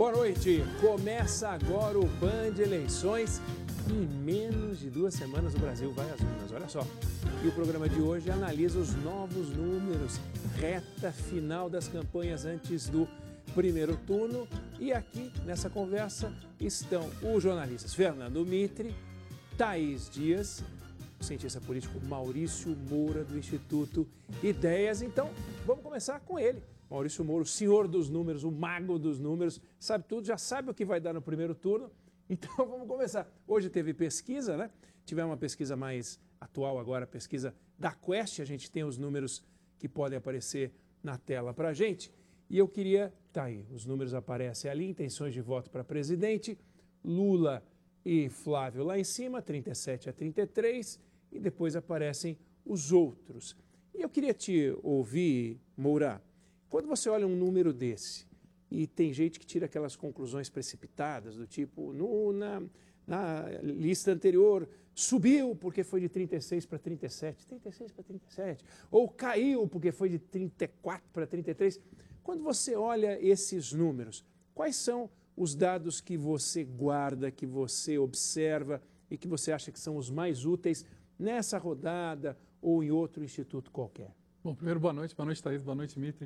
Boa noite. Começa agora o Band Eleições. Em menos de 2 semanas o Brasil vai às urnas, olha só. E o programa de hoje analisa os novos números, reta final das campanhas antes do primeiro turno. E aqui nessa conversa estão os jornalistas Fernando Mitre, Thaís Dias, o cientista político Maurício Moura, do Instituto Ideias. Então, vamos começar com ele. Maurício Moura, o senhor dos números, o mago dos números, sabe tudo, já sabe o que vai dar no primeiro turno. Então, vamos começar. Hoje teve pesquisa, né? Tivemos uma pesquisa mais atual agora, a pesquisa da Quest. A gente tem os números que podem aparecer na tela para a gente. E eu queria... Tá aí, os números aparecem ali, intenções de voto para presidente. Lula e Flávio lá em cima, 37 a 33. E depois aparecem os outros. E eu queria te ouvir, Moura, quando você olha um número desse, e tem gente que tira aquelas conclusões precipitadas, do tipo, na lista anterior subiu porque foi de 36 para 37, 36 para 37, ou caiu porque foi de 34 para 33. Quando você olha esses números, quais são os dados que você guarda, que você observa e que você acha que são os mais úteis nessa rodada ou em outro instituto qualquer? Bom, primeiro, boa noite, Thaís, boa noite, Mitre.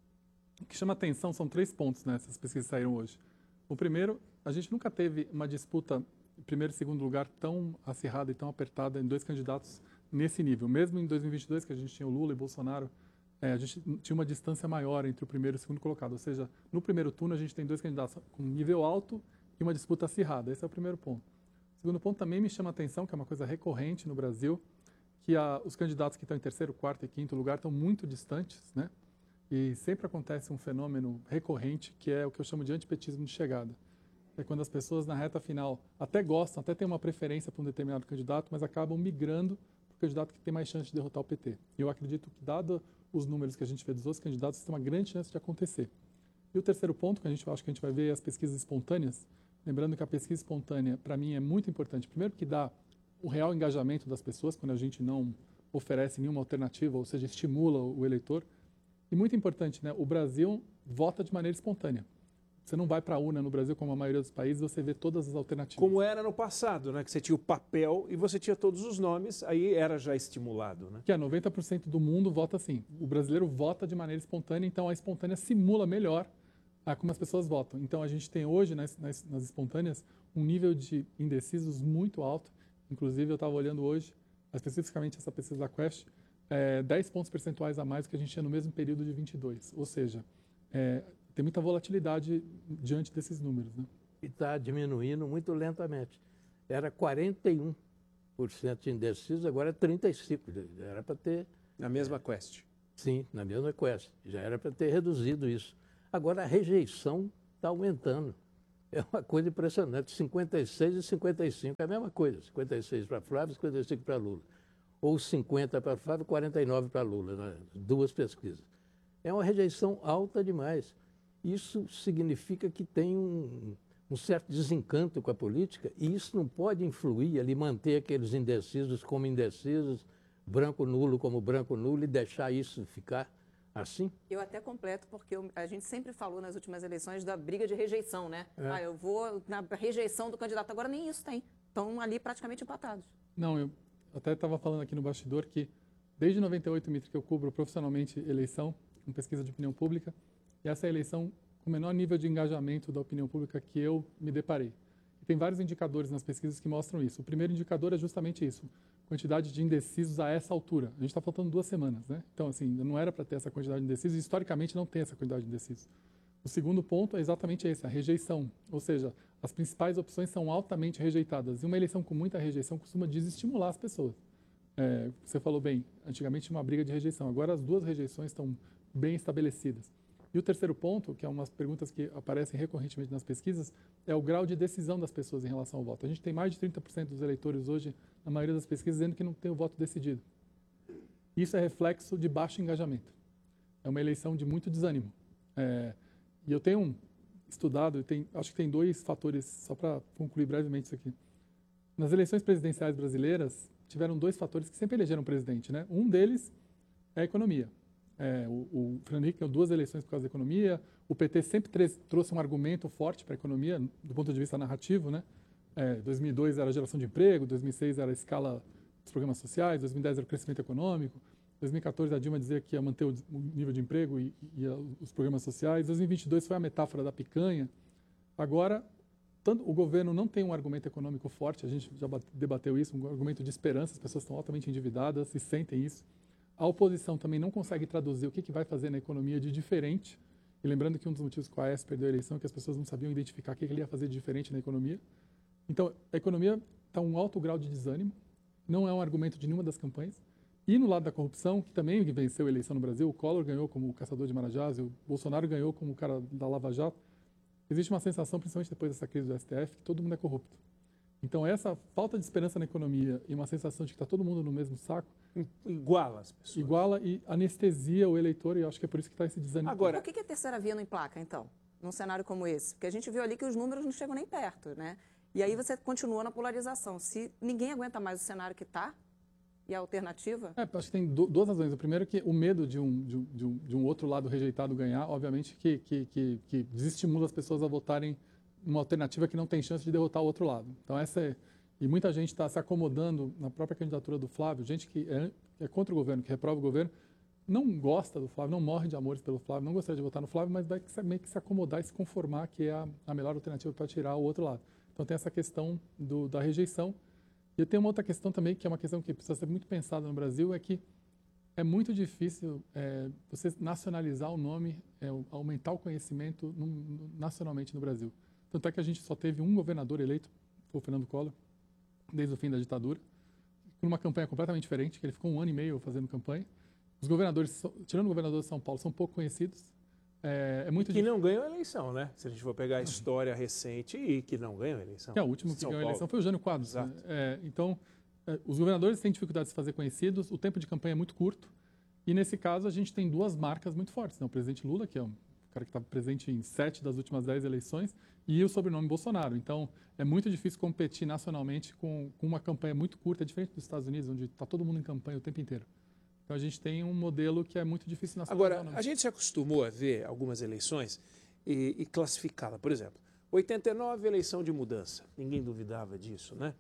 O que chama atenção são 3 pontos nessas pesquisas que saíram hoje. O primeiro, a gente nunca teve uma disputa em primeiro e segundo lugar tão acirrada e tão apertada em 2 candidatos nesse nível. Mesmo em 2022, que a gente tinha o Lula e Bolsonaro, a gente tinha uma distância maior entre o primeiro e o segundo colocado. Ou seja, no primeiro turno a gente tem 2 candidatos com nível alto e uma disputa acirrada. Esse é o primeiro ponto. O segundo ponto também me chama a atenção, que é uma coisa recorrente no Brasil, que os candidatos que estão em terceiro, quarto e quinto lugar estão muito distantes, né? E sempre acontece um fenômeno recorrente, que é o que eu chamo de antipetismo de chegada. É quando as pessoas na reta final até gostam, até têm uma preferência por um determinado candidato, mas acabam migrando para o candidato que tem mais chance de derrotar o PT. E eu acredito que, dado os números que a gente vê dos outros candidatos, isso tem uma grande chance de acontecer. E o terceiro ponto, que a gente acha que a gente vai ver, é as pesquisas espontâneas. Lembrando que a pesquisa espontânea, para mim, é muito importante. Primeiro, que dá o real engajamento das pessoas, quando a gente não oferece nenhuma alternativa, ou seja, estimula o eleitor. E muito importante, né? O Brasil vota de maneira espontânea. Você não vai para a urna no Brasil, como a maioria dos países, você vê todas as alternativas. Como era no passado, né? Que você tinha o papel e você tinha todos os nomes, aí era já estimulado, né? Que 90% do mundo vota assim. O brasileiro vota de maneira espontânea, então a espontânea simula melhor como as pessoas votam. Então a gente tem hoje, nas espontâneas, um nível de indecisos muito alto. Inclusive, eu estava olhando hoje, especificamente essa pesquisa da Quest, 10 pontos percentuais a mais do que a gente tinha no mesmo período de 22. Ou seja, tem muita volatilidade diante desses números, né? E está diminuindo muito lentamente. Era 41% de indeciso, agora é 35%. Já era para ter... Na mesma Quest. Sim, na mesma Quest. Já era para ter reduzido isso. Agora a rejeição está aumentando. É uma coisa impressionante. 56 e 55 é a mesma coisa. 56 para Flávio e 55 para Lula. Ou 50 para Flávio e 49 para Lula, né? 2 pesquisas. É uma rejeição alta demais. Isso significa que tem um certo desencanto com a política e isso não pode influir ali, manter aqueles indecisos como indecisos, branco nulo como branco nulo e deixar isso ficar assim? Eu até completo, porque a gente sempre falou nas últimas eleições da briga de rejeição, né? Eu vou na rejeição do candidato. Agora nem isso tem. Estão ali praticamente empatados. Não, eu até estava falando aqui no bastidor que desde 98, Mitre, que eu cubro profissionalmente eleição, com pesquisa de opinião pública, e essa é a eleição com o menor nível de engajamento da opinião pública que eu me deparei. E tem vários indicadores nas pesquisas que mostram isso. O primeiro indicador é justamente isso, quantidade de indecisos a essa altura. A gente está faltando 2 semanas, né? Então, assim, não era para ter essa quantidade de indecisos, e historicamente não tem essa quantidade de indecisos. O segundo ponto é exatamente esse, a rejeição. Ou seja, as principais opções são altamente rejeitadas. E uma eleição com muita rejeição costuma desestimular as pessoas. Você falou bem, antigamente tinha uma briga de rejeição. Agora as 2 rejeições estão bem estabelecidas. E o terceiro ponto, que é umas perguntas que aparecem recorrentemente nas pesquisas, é o grau de decisão das pessoas em relação ao voto. A gente tem mais de 30% dos eleitores hoje, na maioria das pesquisas, dizendo que não tem o voto decidido. Isso é reflexo de baixo engajamento. É uma eleição de muito desânimo. E eu tenho estudado, acho que tem 2 fatores, só para concluir brevemente isso aqui. Nas eleições presidenciais brasileiras, tiveram 2 fatores que sempre elegeram presidente, né? Um deles é a economia. O Fernando Henrique ganhou 2 eleições por causa da economia, o PT sempre trouxe um argumento forte para a economia, do ponto de vista narrativo, né? 2002 era a geração de emprego, 2006 era a escala dos programas sociais, 2010 era o crescimento econômico, 2014 a Dilma dizia que ia manter o nível de emprego e os programas sociais, 2022 foi a metáfora da picanha. Agora, o governo não tem um argumento econômico forte, a gente já debateu isso, um argumento de esperança, as pessoas estão altamente endividadas e sentem isso. A oposição também não consegue traduzir o que vai fazer na economia de diferente. E lembrando que um dos motivos que o AES perdeu a eleição é que as pessoas não sabiam identificar o que ele ia fazer de diferente na economia. Então, a economia está um alto grau de desânimo, não é um argumento de nenhuma das campanhas. E no lado da corrupção, que também venceu a eleição no Brasil, o Collor ganhou como o caçador de Marajás, o Bolsonaro ganhou como o cara da Lava Jato, existe uma sensação, principalmente depois dessa crise do STF, que todo mundo é corrupto. Então, essa falta de esperança na economia e uma sensação de que está todo mundo no mesmo saco, iguala as pessoas. Iguala e anestesia o eleitor, e eu acho que é por isso que está esse desânimo. Agora, por que a terceira via não emplaca, então, num cenário como esse? Porque a gente viu ali que os números não chegam nem perto, né? E aí você continua na polarização. Se ninguém aguenta mais o cenário que está, e a alternativa? Acho que tem duas razões. O primeiro é que o medo de um outro lado rejeitado ganhar, obviamente, que desestimula as pessoas a votarem uma alternativa que não tem chance de derrotar o outro lado. Então, e muita gente está se acomodando na própria candidatura do Flávio, gente que é contra o governo, que reprova o governo, não gosta do Flávio, não morre de amores pelo Flávio, não gostaria de votar no Flávio, mas vai meio que se acomodar e se conformar que é a melhor alternativa para tirar o outro lado. Então, tem essa questão da rejeição. E tem uma outra questão também, que é uma questão que precisa ser muito pensada no Brasil, é que é muito difícil você nacionalizar o nome, aumentar o conhecimento nacionalmente no Brasil. Tanto é que a gente só teve um governador eleito, foi o Fernando Collor, desde o fim da ditadura, com uma campanha completamente diferente, que ele ficou 1 ano e meio fazendo campanha. Os governadores, tirando o governador de São Paulo, são pouco conhecidos. Que não ganhou a eleição, né? Se a gente for pegar a história recente e que não ganhou a eleição. O último que ganhou a eleição foi o Jânio Quadros. Né? Então, os governadores têm dificuldade de se fazer conhecidos, o tempo de campanha é muito curto, e nesse caso a gente tem duas marcas muito fortes. Né? O presidente Lula, que é um cara que está presente em 7 das últimas 10 eleições, e o sobrenome Bolsonaro. Então, é muito difícil competir nacionalmente com uma campanha muito curta, é diferente dos Estados Unidos, onde está todo mundo em campanha o tempo inteiro. Então, a gente tem um modelo que é muito difícil nacionalizar. Agora, a gente se acostumou a ver algumas eleições e classificá-la. Por exemplo, 89, eleição de mudança. Ninguém duvidava disso, né?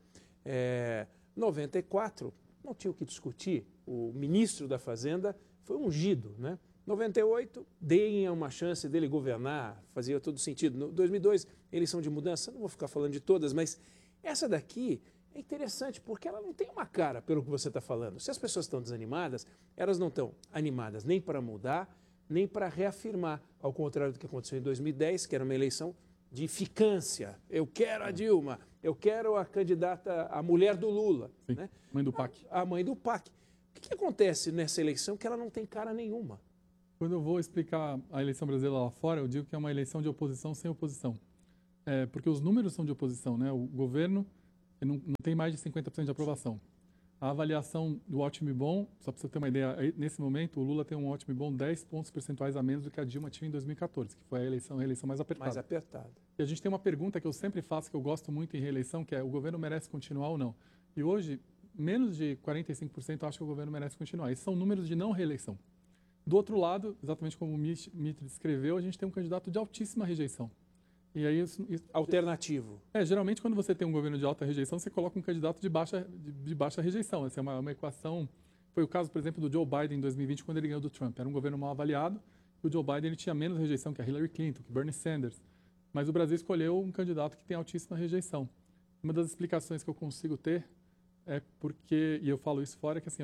94, não tinha o que discutir. O ministro da Fazenda foi ungido, né? 98, deem uma chance dele governar, fazia todo sentido. No 2002, eleição de mudança, não vou ficar falando de todas, mas essa daqui é interessante porque ela não tem uma cara pelo que você está falando. Se as pessoas estão desanimadas, elas não estão animadas nem para mudar, nem para reafirmar, ao contrário do que aconteceu em 2010, que era uma eleição de ficância. Eu quero a Dilma, eu quero a candidata, a mulher do Lula. Sim, né? Mãe do PAC. A mãe do PAC. O que acontece nessa eleição que ela não tem cara nenhuma? Quando eu vou explicar a eleição brasileira lá fora, eu digo que é uma eleição de oposição sem oposição. Porque os números são de oposição, né? O governo não tem mais de 50% de aprovação. A avaliação do ótimo e bom, só para você ter uma ideia, nesse momento o Lula tem um ótimo e bom 10 pontos percentuais a menos do que a Dilma tinha em 2014, que foi a reeleição mais apertada. Mais apertada. E a gente tem uma pergunta que eu sempre faço, que eu gosto muito em reeleição, que é: o governo merece continuar ou não? E hoje, menos de 45% acham que o governo merece continuar. Esses são números de não reeleição. Do outro lado, exatamente como o Mitre descreveu, a gente tem um candidato de altíssima rejeição. E aí, alternativo. Geralmente, quando você tem um governo de alta rejeição, você coloca um candidato de baixa rejeição. Essa é uma equação. Foi o caso, por exemplo, do Joe Biden em 2020, quando ele ganhou do Trump. Era um governo mal avaliado, e o Joe Biden ele tinha menos rejeição que a Hillary Clinton, que Bernie Sanders. Mas o Brasil escolheu um candidato que tem altíssima rejeição. Uma das explicações que eu consigo ter é porque, e eu falo isso fora, que assim,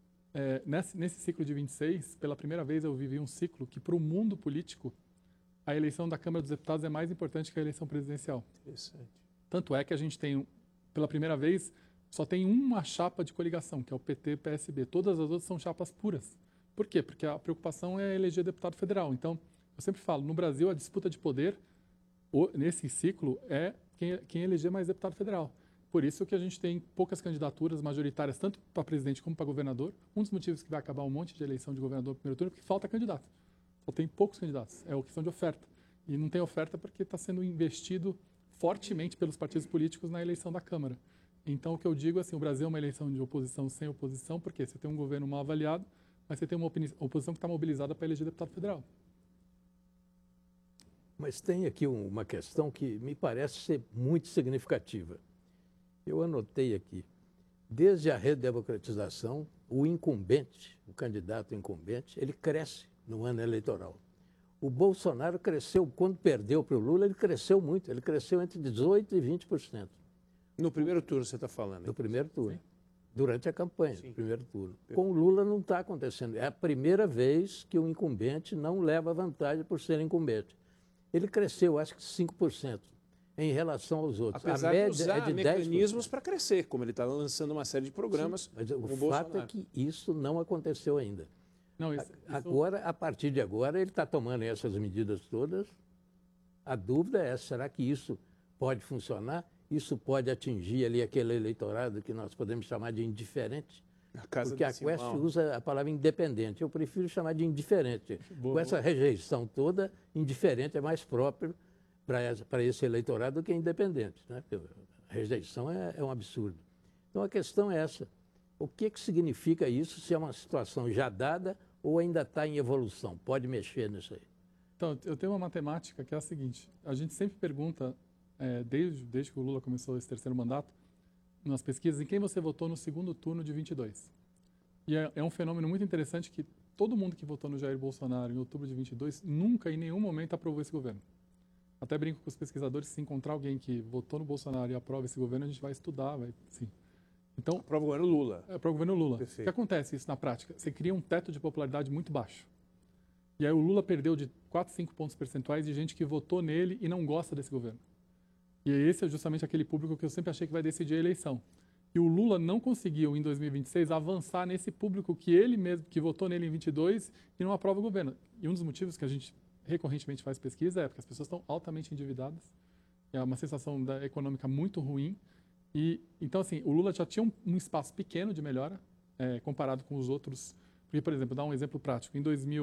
nesse ciclo de 26, pela primeira vez eu vivi um ciclo que, para o mundo político, a eleição da Câmara dos Deputados é mais importante que a eleição presidencial. Interessante. Tanto é que a gente tem, pela primeira vez, só tem uma chapa de coligação, que é o PT-PSB. Todas as outras são chapas puras. Por quê? Porque a preocupação é eleger deputado federal. Então, eu sempre falo, no Brasil, a disputa de poder, nesse ciclo, é quem eleger mais deputado federal. Por isso que a gente tem poucas candidaturas majoritárias, tanto para presidente como para governador. Um dos motivos que vai acabar um monte de eleição de governador no primeiro turno é porque falta candidato. Só tem poucos candidatos. É uma questão de oferta. E não tem oferta porque está sendo investido fortemente pelos partidos políticos na eleição da Câmara. Então, o que eu digo é assim, o Brasil é uma eleição de oposição sem oposição, porque você tem um governo mal avaliado, mas você tem uma oposição que está mobilizada para eleger deputado federal. Mas tem aqui uma questão que me parece ser muito significativa. Eu anotei aqui. Desde a redemocratização, o incumbente, o candidato incumbente, ele cresce no ano eleitoral. O Bolsonaro cresceu, quando perdeu para o Lula, ele cresceu muito. Ele cresceu entre 18% e 20%. No primeiro turno você está falando. No primeiro turno. Sim. Durante a campanha, no primeiro turno. Perfeito. Com o Lula não está acontecendo. É a primeira vez que o incumbente não leva vantagem por ser incumbente. Ele cresceu, acho que 5% em relação aos outros. Apesar a média de usar é de mecanismos para crescer, como ele está lançando uma série de programas. Sim, mas o fato Bolsonaro. é que isso não aconteceu ainda. Não, Agora, a partir de agora, ele está tomando essas medidas todas. A dúvida é, será que isso pode funcionar? Isso pode atingir ali aquele eleitorado que nós podemos chamar de indiferente? Porque a Quest usa a palavra independente. Eu prefiro chamar de indiferente. Com essa rejeição toda, indiferente é mais próprio para esse eleitorado do que independente. Né? A rejeição é um absurdo. Então, a questão é essa. O que significa isso, se é uma situação já dada ou ainda está em evolução? Pode mexer nisso aí. Então, eu tenho uma matemática que é a seguinte. A gente sempre pergunta, desde que o Lula começou esse terceiro mandato, nas pesquisas, em quem você votou no segundo turno de 22. E é um fenômeno muito interessante que todo mundo que votou no Jair Bolsonaro em outubro de 22 nunca, em nenhum momento, aprovou esse governo. Até brinco com os pesquisadores, se encontrar alguém que votou no Bolsonaro e aprova esse governo, a gente vai estudar, sim. Então, aprova o governo Lula. Aprova o governo Lula. Perfeito. O que acontece isso na prática? Você cria um teto de popularidade muito baixo. E aí o Lula perdeu de 4, 5 pontos percentuais de gente que votou nele e não gosta desse governo. E esse é justamente aquele público que eu sempre achei que vai decidir a eleição. E o Lula não conseguiu, em 2026, avançar nesse público que ele mesmo, que votou nele em 22 e não aprova o governo. E um dos motivos que a gente recorrentemente faz pesquisa é porque as pessoas estão altamente endividadas. É uma sensação econômica muito ruim. E, então, assim, o Lula já tinha um espaço pequeno de melhora comparado com os outros. Porque, por exemplo, dar um exemplo prático. Em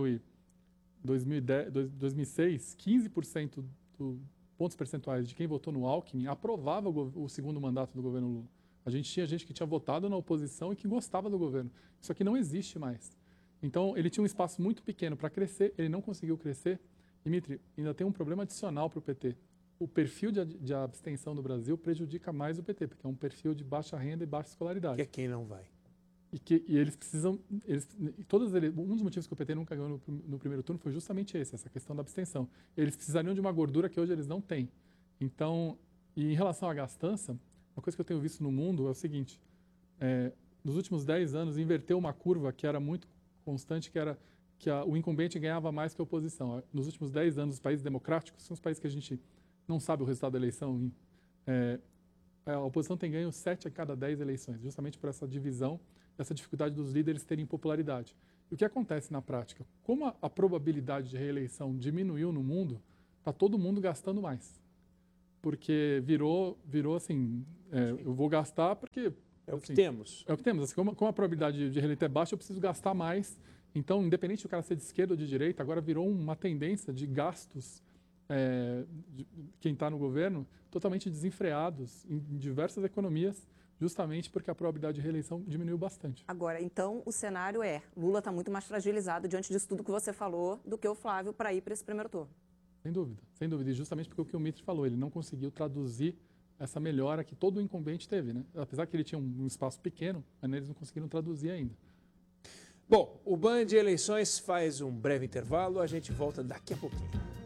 2006, 15% dos pontos percentuais de quem votou no Alckmin aprovava o segundo mandato do governo Lula. A gente tinha gente que tinha votado na oposição e que gostava do governo. Isso aqui não existe mais. Então, ele tinha um espaço muito pequeno para crescer, ele não conseguiu crescer. Dimitri, ainda tem um problema adicional para o PT. O perfil de abstenção do Brasil prejudica mais o PT, porque é um perfil de baixa renda e baixa escolaridade. Que é quem não vai. E eles precisam... um dos motivos que o PT nunca ganhou no primeiro turno foi justamente essa questão da abstenção. Eles precisariam de uma gordura que hoje eles não têm. Então, e em relação à gastança, uma coisa que eu tenho visto no mundo é o seguinte, nos últimos 10 anos inverteu uma curva que era muito constante, que era que o incumbente ganhava mais que a oposição. Nos últimos 10 anos, os países democráticos, são os países que a gente não sabe o resultado da eleição, a oposição tem ganho 7 a cada 10 eleições, justamente por essa divisão, essa dificuldade dos líderes terem popularidade. E o que acontece na prática? Como a probabilidade de reeleição diminuiu no mundo, está todo mundo gastando mais. Porque virou assim, eu vou gastar porque... É o que temos. É o que temos. Assim, como a probabilidade de reeleição é baixa, eu preciso gastar mais. Então, independente do cara ser de esquerda ou de direita, agora virou uma tendência de gastos de quem está no governo totalmente desenfreados em diversas economias, justamente porque a probabilidade de reeleição diminuiu bastante. Agora, então, o cenário Lula está muito mais fragilizado diante disso tudo que você falou do que o Flávio para ir para esse primeiro turno. Sem dúvida, sem dúvida. E justamente porque o que o Mitri falou, ele não conseguiu traduzir essa melhora que todo o incumbente teve, né? Apesar que ele tinha um espaço pequeno, mas eles não conseguiram traduzir ainda. Bom, o Band Eleições faz um breve intervalo, a gente volta daqui a pouquinho.